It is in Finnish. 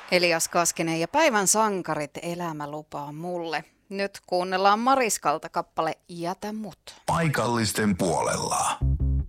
Elias Kaskinen ja Päivän sankarit, elämä lupaa mulle. Nyt kuunnellaan Mariskalta kappale Jätä mut. Paikallisten puolella.